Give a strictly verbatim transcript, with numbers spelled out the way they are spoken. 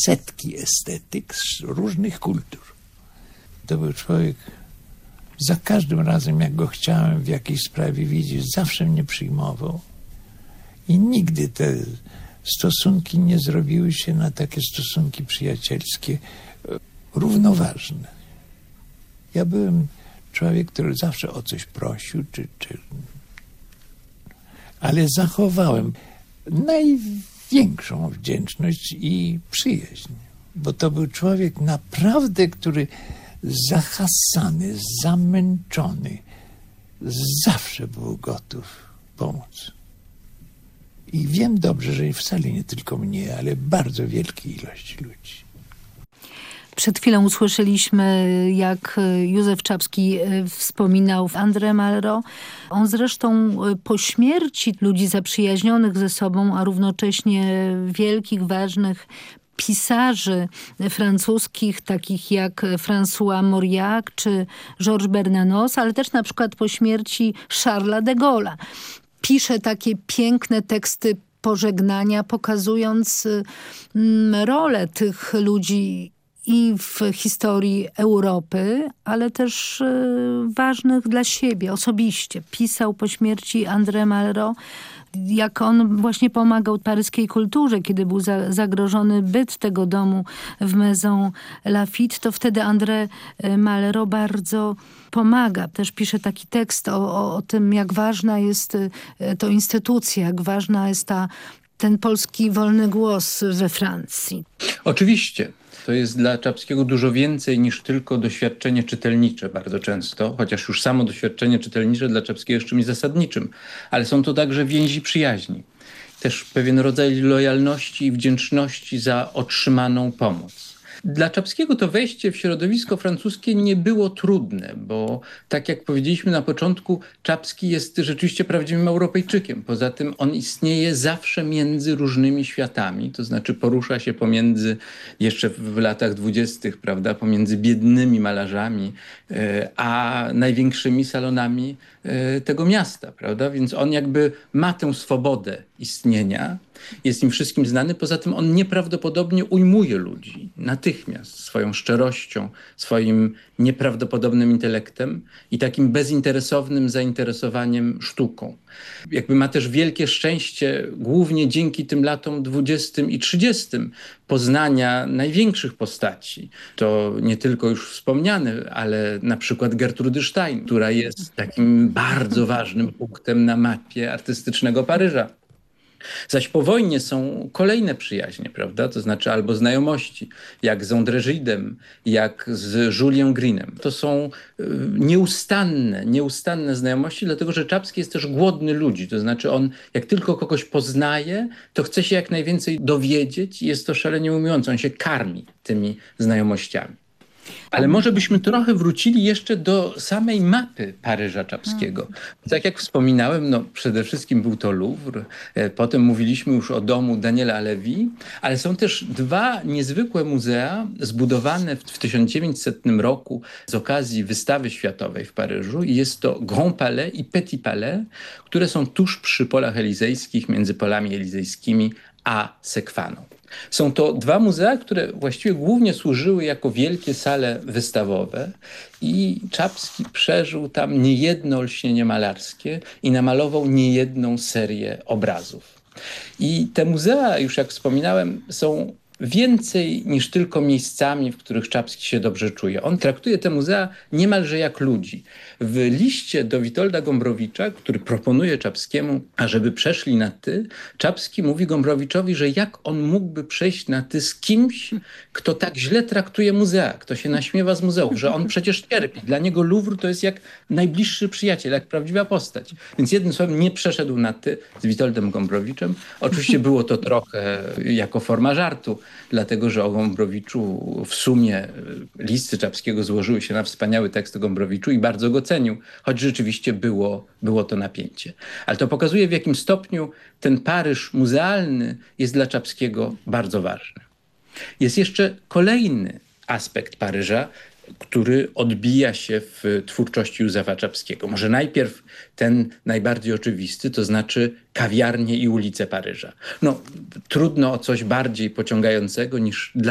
setki estetyk z różnych kultur. To był człowiek, za każdym razem jak go chciałem w jakiejś sprawie widzieć, zawsze mnie przyjmował. I nigdy te stosunki nie zrobiły się na takie stosunki przyjacielskie, równoważne. Ja byłem człowiek, który zawsze o coś prosił, czy, czy... ale zachowałem największą wdzięczność i przyjaźń. Bo to był człowiek naprawdę, który zahasany, zamęczony, zawsze był gotów pomóc. I wiem dobrze, że wcale nie tylko mnie, ale bardzo wielkiej ilości ludzi. Przed chwilą usłyszeliśmy, jak Józef Czapski wspominał André Malraux. On zresztą po śmierci ludzi zaprzyjaźnionych ze sobą, a równocześnie wielkich, ważnych pisarzy francuskich, takich jak François Mauriac czy Georges Bernanos, ale też na przykład po śmierci Charlesa de Gaulle'a. Pisze takie piękne teksty pożegnania, pokazując rolę tych ludzi i w historii Europy, ale też y, ważnych dla siebie osobiście. Pisał po śmierci André Malraux, jak on właśnie pomagał paryskiej kulturze, kiedy był za, zagrożony byt tego domu w Maison Lafitte, to wtedy André Malraux bardzo pomaga. Też pisze taki tekst o, o, o tym, jak ważna jest to instytucja, jak ważna jest ta, ten polski wolny głos we Francji. Oczywiście. To jest dla Czapskiego dużo więcej niż tylko doświadczenie czytelnicze bardzo często, chociaż już samo doświadczenie czytelnicze dla Czapskiego jest czymś zasadniczym, ale są to także więzi przyjaźni. Też pewien rodzaj lojalności i wdzięczności za otrzymaną pomoc. Dla Czapskiego to wejście w środowisko francuskie nie było trudne, bo tak jak powiedzieliśmy na początku, Czapski jest rzeczywiście prawdziwym Europejczykiem. Poza tym on istnieje zawsze między różnymi światami, to znaczy porusza się pomiędzy, jeszcze w latach dwudziestych, prawda, pomiędzy biednymi malarzami, a największymi salonami tego miasta, prawda? Więc on jakby ma tę swobodę istnienia, jest im wszystkim znany. Poza tym on nieprawdopodobnie ujmuje ludzi natychmiast swoją szczerością, swoim nieprawdopodobnym intelektem i takim bezinteresownym zainteresowaniem sztuką. Jakby ma też wielkie szczęście, głównie dzięki tym latom dwudziestym i trzydziestym, poznania największych postaci. To nie tylko już wspomniane, ale na przykład Gertrudy Stein, która jest takim bardzo ważnym punktem na mapie artystycznego Paryża. Zaś po wojnie są kolejne przyjaźnie, prawda? To znaczy albo znajomości, jak z André Gidem, jak z Julien Greenem. To są y, nieustanne, nieustanne znajomości, dlatego że Czapski jest też głodny ludzi. To znaczy on, jak tylko kogoś poznaje, to chce się jak najwięcej dowiedzieć i jest to szalenie ujmujące. On się karmi tymi znajomościami. Ale może byśmy trochę wrócili jeszcze do samej mapy Paryża Czapskiego. Tak jak wspominałem, no przede wszystkim był to Louvre, potem mówiliśmy już o domu Daniela Lévy, ale są też dwa niezwykłe muzea zbudowane w tysiąc dziewięćsetnym roku z okazji wystawy światowej w Paryżu. I jest to Grand Palais i Petit Palais, które są tuż przy polach elizejskich, między polami elizejskimi a Sekwaną. Są to dwa muzea, które właściwie głównie służyły jako wielkie sale wystawowe i Czapski przeżył tam niejedno olśnienie malarskie i namalował niejedną serię obrazów. I te muzea, już jak wspominałem, są więcej niż tylko miejscami, w których Czapski się dobrze czuje. On traktuje te muzea niemalże jak ludzi. W liście do Witolda Gombrowicza, który proponuje Czapskiemu, ażeby przeszli na ty, Czapski mówi Gombrowiczowi, że jak on mógłby przejść na ty z kimś, kto tak źle traktuje muzea, kto się naśmiewa z muzeów, że on przecież cierpi. Dla niego Louvre to jest jak najbliższy przyjaciel, jak prawdziwa postać. Więc jednym słowem nie przeszedł na ty z Witoldem Gombrowiczem. Oczywiście było to trochę jako forma żartu, dlatego że o Gombrowiczu w sumie listy Czapskiego złożyły się na wspaniały tekst o Gombrowiczu i bardzo go cenił, choć rzeczywiście było, było to napięcie. Ale to pokazuje, w jakim stopniu ten Paryż muzealny jest dla Czapskiego bardzo ważny. Jest jeszcze kolejny aspekt Paryża, który odbija się w twórczości Józefa Czapskiego. Może najpierw ten najbardziej oczywisty, to znaczy kawiarnie i ulice Paryża. No, trudno o coś bardziej pociągającego niż dla